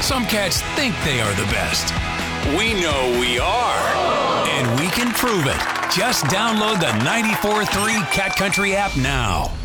Some cats think they are the best. We know we are. And we can prove it. Just download the 94.3 Cat Country app now.